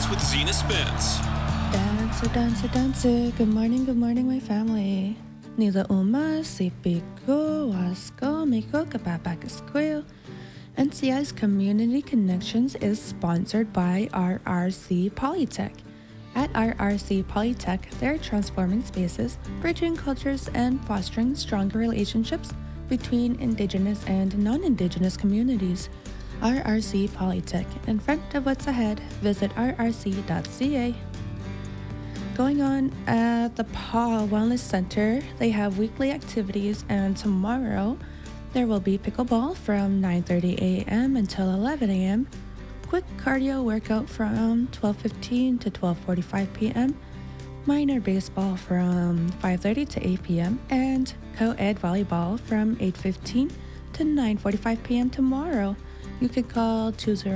with Zena Spence. Dancer, dancer, dancer. Good morning, my family. Nila uma, sipiko, wasko, miko, kapapakasquil. NCI's Community Connections is sponsored by RRC Polytech. At RRC Polytech, they're transforming spaces, bridging cultures, and fostering stronger relationships between Indigenous and non-Indigenous communities. RRC Polytech, in front of what's ahead, visit rrc.ca. Going on at the Paw Wellness Center, they have weekly activities, and tomorrow there will be pickleball from 9:30 a.m. until 11 a.m., quick cardio workout from 12:15 to 12:45 p.m., minor baseball from 5:30 to 8 p.m., and co-ed volleyball from 8:15 to 9:45 p.m. tomorrow. You can call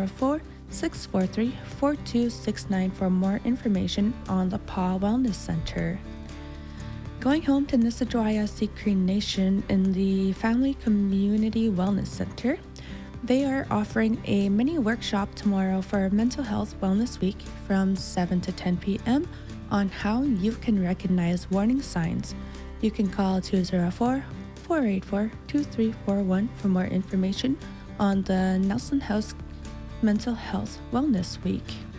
204-643-4269 for more information on the Paw Wellness Center. Going home to Nissadwaya Sikri Nation in the Family Community Wellness Center, they are offering a mini workshop tomorrow for Mental Health Wellness Week from 7 to 10 p.m. on how you can recognize warning signs. You can call 204-484-2341 for more information on the Nelson House Mental Health Wellness Week.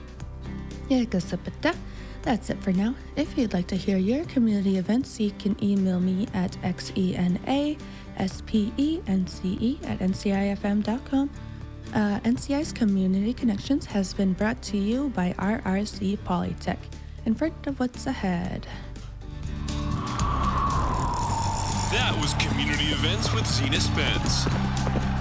That's it for now. If you'd like to hear your community events, you can email me at xenaspence@ncifm.com. NCI's Community Connections has been brought to you by RRC Polytech, in front of what's ahead. That was Community Events with Zena Spence.